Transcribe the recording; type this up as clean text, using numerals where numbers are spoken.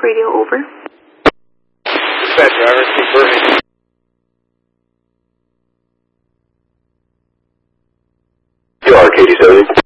radio, over. Dispatch driver, confirming. You are KD-70.